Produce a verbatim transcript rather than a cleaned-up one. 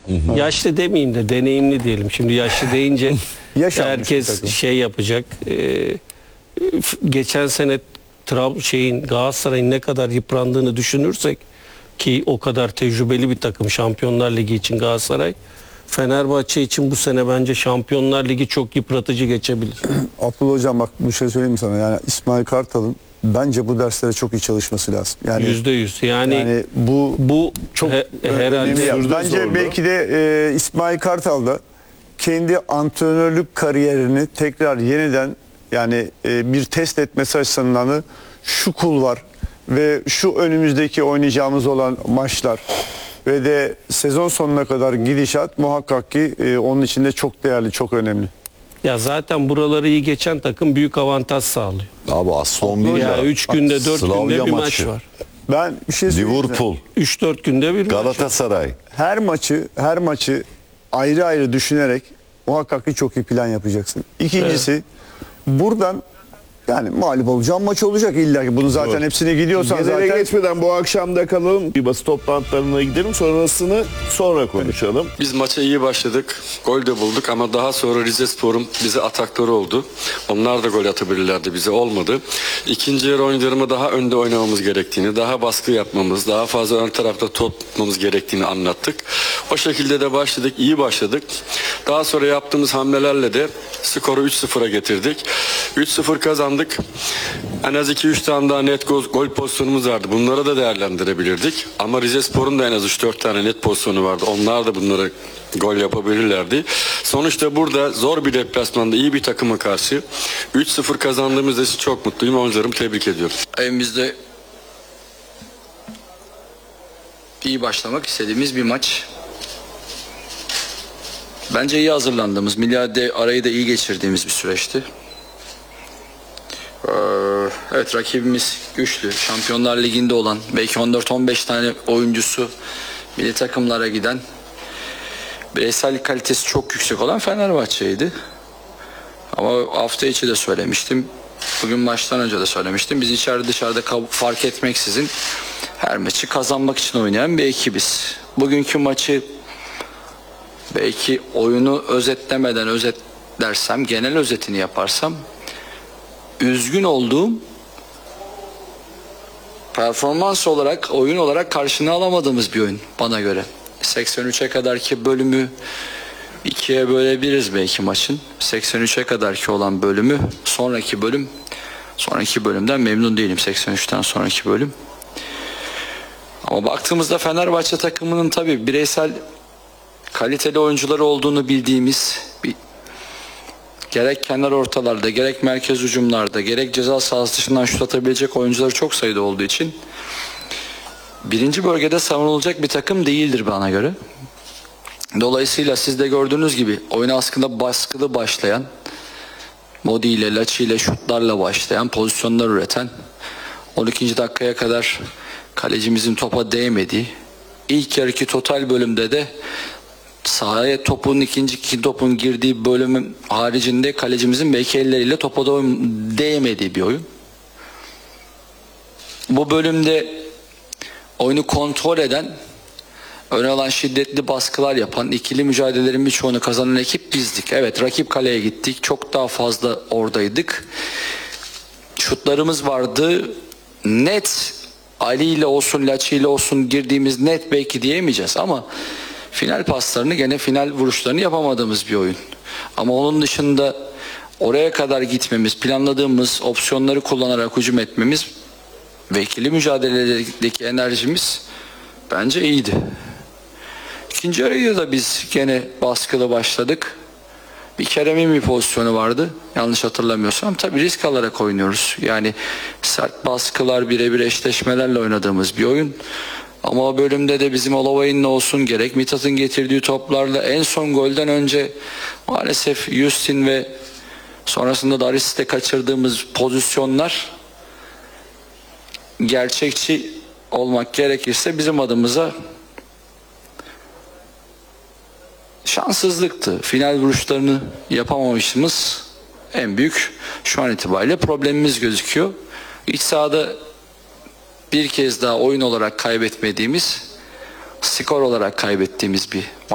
Hı hı. Yaşlı demeyeyim de deneyimli diyelim. Şimdi yaşlı deyince herkes şey yapacak. Ee, geçen sene Trab şeyin Galatasaray'ın ne kadar yıprandığını düşünürsek ki o kadar tecrübeli bir takım Şampiyonlar Ligi için Galatasaray. Fenerbahçe için bu sene bence Şampiyonlar Ligi çok yıpratıcı geçebilir. Abdullah Hocam bak bir şey söyleyeyim mi sana? Yani İsmail Kartal'ın bence bu derslere çok iyi çalışması lazım. Yani Yüzde yüz. Yani, yani bu bu çok he, herhalde. önemli. Bence zorlu. Belki de e, İsmail Kartal da kendi antrenörlük kariyerini tekrar yeniden yani e, bir test etmesi açısından da şu kulvar ve şu önümüzdeki oynayacağımız olan maçlar ve de sezon sonuna kadar gidişat muhakkak ki e, onun için de çok değerli, çok önemli. Ya zaten buraları iyi geçen takım büyük avantaj sağlıyor. Abi Aston Villa. Ya üç günde dört günde bir maç var. Ben bir şey söyleyeyim. Liverpool. üç dört günde bir Galatasaray. Maç her maçı her maçı ayrı ayrı düşünerek muhakkak ki çok iyi plan yapacaksın. İkincisi evet. buradan yani mağlup olacağım maç olacak illa ki. Bunu zaten Doğru. hepsine gidiyorsan Genele zaten. geçmeden bu akşam da kalalım. Bir basın toplantılarına gidelim. Sonrasını sonra konuşalım. Biz maça iyi başladık. Gol de bulduk ama daha sonra Rizespor'un bize atakları oldu. Onlar da gol atabilirlerdi. Bize olmadı. İkinci yarı oyuncularıma daha önde oynamamız gerektiğini, daha baskı yapmamız, daha fazla ön tarafta top tutmamız gerektiğini anlattık. O şekilde de başladık. İyi başladık. Daha sonra yaptığımız hamlelerle de skoru üç sıfıra getirdik. üç sıfır kazandık. En az iki üç tane daha net gol, gol pozisyonumuz vardı. Bunları da değerlendirebilirdik. Ama Rizespor'un da en az üç dört tane net pozisyonu vardı. Onlar da bunlara gol yapabilirlerdi. Sonuçta burada zor bir deplasmanda iyi bir takıma karşı üç sıfır kazandığımız için çok mutluyum. Oyuncularımı tebrik ediyorum. Evimizde iyi başlamak istediğimiz bir maç. Bence iyi hazırlandığımız, milyarde arayı da iyi geçirdiğimiz bir süreçti. Evet, rakibimiz güçlü. Şampiyonlar Ligi'nde olan, belki on dört on beş tane oyuncusu milli takımlara giden, bireysel kalitesi çok yüksek olan Fenerbahçe'ydi. Ama hafta içi de söylemiştim. Bugün maçtan önce de söylemiştim. Biz içeride dışarıda fark etmeksizin her maçı kazanmak için oynayan bir ekibiz. Bugünkü maçı belki oyunu özetlemeden özet dersem, genel özetini yaparsam, üzgün olduğum, performans olarak, oyun olarak karşını alamadığımız bir oyun bana göre. seksen üçe kadarki bölümü ikiye bölebiliriz belki maçın. seksen üçe kadarki olan bölümü, sonraki bölüm, sonraki bölümden memnun değilim. seksen üçten sonraki bölüm. Ama baktığımızda Fenerbahçe takımının tabii bireysel kaliteli oyuncuları olduğunu bildiğimiz bir, gerek kenar ortalarda, gerek merkez hücumlarda, gerek ceza sahası dışından şut atabilecek oyuncuları çok sayıda olduğu için birinci bölgede savunulacak bir takım değildir bana göre. Dolayısıyla siz de gördüğünüz gibi oyuna aslında baskılı başlayan, Modi ile, Laçi ile şutlarla başlayan, pozisyonlar üreten, on ikinci dakikaya kadar kalecimizin topa değmediği, ilk yarıki total bölümde de sahaya topun ikinci iki topun girdiği bölümün haricinde kalecimizin belki elleriyle topa değmediği bir oyun. Bu bölümde oyunu kontrol eden, öne alan şiddetli baskılar yapan, ikili mücadelelerin birçoğunu kazanan ekip bizdik. Evet, rakip kaleye gittik. Çok daha fazla oradaydık. Şutlarımız vardı. Net Ali ile olsun, Laçi ile olsun girdiğimiz net belki diyemeyeceğiz ama final paslarını, gene final vuruşlarını yapamadığımız bir oyun. Ama onun dışında oraya kadar gitmemiz, planladığımız opsiyonları kullanarak hücum etmemiz ve ikili mücadeledeki enerjimiz bence iyiydi. İkinci yarıya da biz gene baskılı başladık. Bir Kerem'in bir pozisyonu vardı. Yanlış hatırlamıyorsam. Tabii risk alarak oynuyoruz. Yani sert baskılar, birebir eşleşmelerle oynadığımız bir oyun. Ama o bölümde de bizim Olavay'ın olsun, gerek Mithat'ın getirdiği toplarla en son golden önce maalesef Justin ve sonrasında da Aris'te kaçırdığımız pozisyonlar, gerçekçi olmak gerekirse bizim adımıza şanssızlıktı. Final vuruşlarını yapamamışımız en büyük şu an itibariyle problemimiz gözüküyor. İç sahada bir kez daha oyun olarak kaybetmediğimiz, skor olarak kaybettiğimiz bir